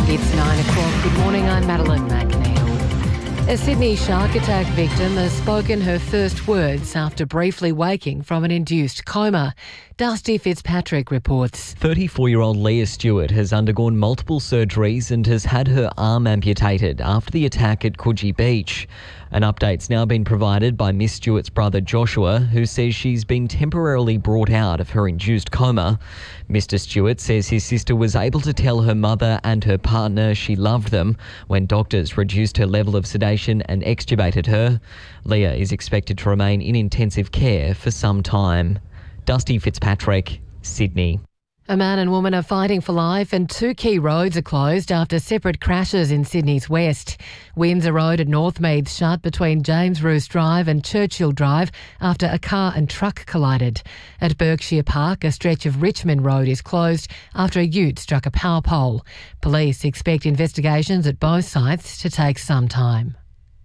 It's 9 o'clock. Good morning, I'm Madeline McNeil. A Sydney shark attack victim has spoken her first words after briefly waking from an induced coma. Dusty Fitzpatrick reports. 34-year-old Leah Stewart has undergone multiple surgeries and has had her arm amputated after the attack at Coogee Beach. An update's now been provided by Miss Stewart's brother Joshua, who says she's been temporarily brought out of her induced coma. Mr. Stewart says his sister was able to tell her mother and her partner she loved them when doctors reduced her level of sedation and extubated her. Leah is expected to remain in intensive care for some time. Dusty Fitzpatrick, Sydney. A man and woman are fighting for life and two key roads are closed after separate crashes in Sydney's west. Windsor Road at Northmeath shut between James Roos Drive and Churchill Drive after a car and truck collided. At Berkshire Park, a stretch of Richmond Road is closed after a ute struck a power pole. Police expect investigations at both sites to take some time.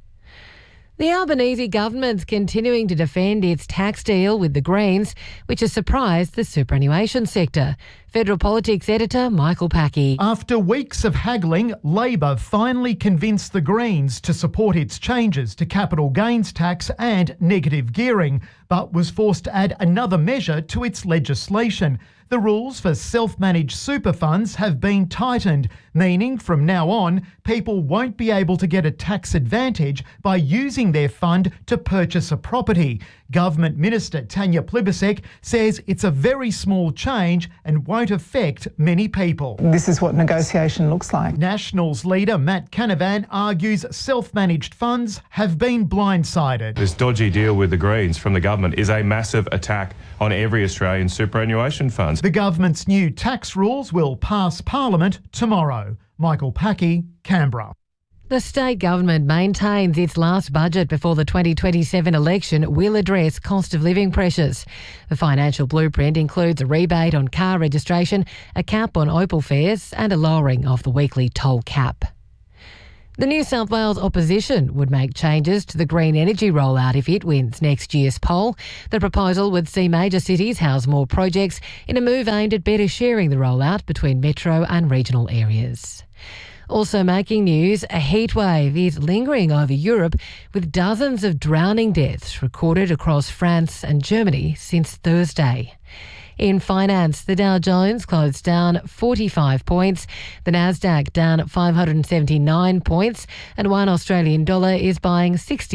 The Albanese government's continuing to defend its tax deal with the Greens, which has surprised the superannuation sector. Federal Politics editor Michael Packey. After weeks of haggling, Labor finally convinced the Greens to support its changes to capital gains tax and negative gearing, but was forced to add another measure to its legislation. The rules for self-managed super funds have been tightened, meaning from now on, people won't be able to get a tax advantage by using their fund to purchase a property. Government Minister Tanya Plibersek says it's a very small change and won't affect many people. This is what negotiation looks like. Nationals leader Matt Canavan argues self-managed funds have been blindsided. This dodgy deal with the Greens from the government is a massive attack on every Australian superannuation fund. The government's new tax rules will pass Parliament tomorrow. Michael Packey, Canberra. The state government maintains its last budget before the 2027 election will address cost of living pressures. The financial blueprint includes a rebate on car registration, a cap on Opal fares and a lowering of the weekly toll cap. The New South Wales opposition would make changes to the green energy rollout if it wins next year's poll. The proposal would see major cities house more projects in a move aimed at better sharing the rollout between metro and regional areas. Also making news, a heatwave is lingering over Europe with dozens of drowning deaths recorded across France and Germany since Thursday. In finance, the Dow Jones closed down 45 points, the Nasdaq down 579 points, and one Australian dollar is buying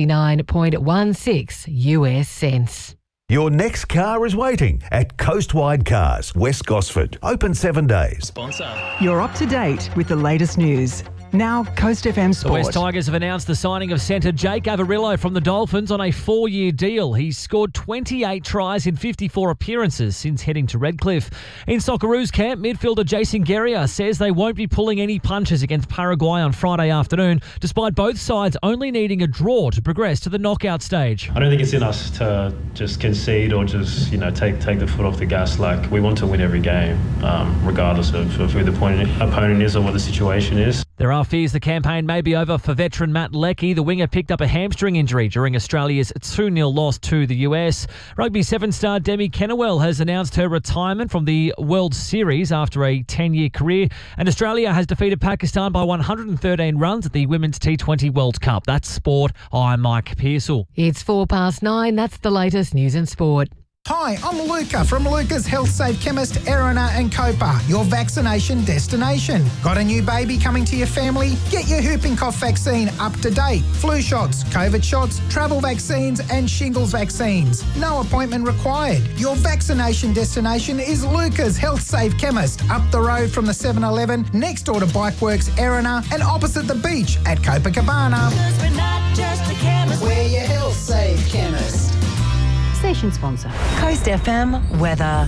69.16 US cents. Your next car is waiting at Coastwide Cars, West Gosford. Open 7 days. Sponsor. You're up to date with the latest news. Now, Coast FM Sport. The West Tigers have announced the signing of centre Jake Averillo from the Dolphins on a 4-year deal. He's scored 28 tries in 54 appearances since heading to Redcliffe. In Socceroos camp, midfielder Jason Guerrier says they won't be pulling any punches against Paraguay on Friday afternoon, despite both sides only needing a draw to progress to the knockout stage. I don't think it's in us to just concede or just, take the foot off the gas. Like, we want to win every game, regardless of who the opponent is or what the situation is. There are fears the campaign may be over for veteran Matt Leckie. The winger picked up a hamstring injury during Australia's 2-0 loss to the US. Rugby 7-star Demi Kennewell has announced her retirement from the World Series after a 10-year career. And Australia has defeated Pakistan by 113 runs at the Women's T20 World Cup. That's sport. I'm Mike Pearsall. It's 9:04. That's the latest news and sport. Hi, I'm Luca from Luca's Health Safe Chemist, Erina and Copa, your vaccination destination. Got a new baby coming to your family? Get your whooping cough vaccine up to date. Flu shots, COVID shots, travel vaccines and shingles vaccines. No appointment required. Your vaccination destination is Luca's Health Safe Chemist, up the road from the 7-Eleven, next door to Bikeworks Erina and opposite the beach at Copacabana. We're not just a chemist. We're your Health Safe Chemist. Station sponsor. Coast FM weather.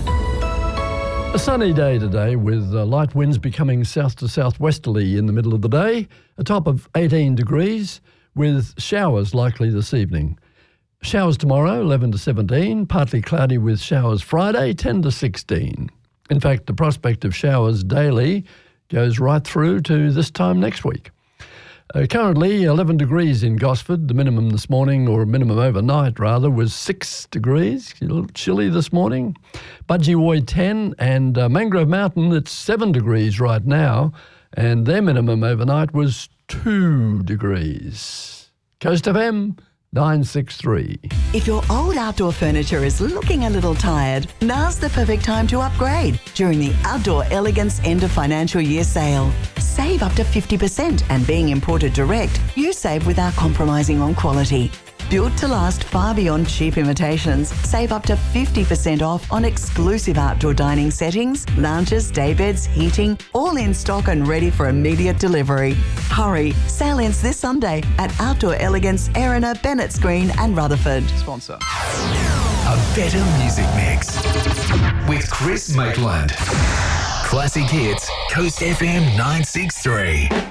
A sunny day today with light winds becoming south to southwesterly in the middle of the day, a top of 18 degrees with showers likely this evening. Showers tomorrow, 11 to 17, partly cloudy with showers Friday, 10 to 16. In fact, the prospect of showers daily goes right through to this time next week. Currently 11 degrees in Gosford. The minimum this morning, or minimum overnight rather, was 6 degrees. A little chilly this morning. Budgie 10 and Mangrove Mountain, it's 7 degrees right now. and their minimum overnight was 2 degrees. Coast FM 963. If your old outdoor furniture is looking a little tired, now's the perfect time to upgrade during the Outdoor Elegance End of Financial Year sale. Save up to 50%, and being imported direct, you save without compromising on quality. Built to last far beyond cheap imitations, save up to 50% off on exclusive outdoor dining settings, lounges, daybeds, heating, all in stock and ready for immediate delivery. Hurry, sale ends this Sunday at Outdoor Elegance, Erina, Bennett's Green and Rutherford. Sponsor. A better music mix with Chris Maitland. Classic Hits, Coast FM 963.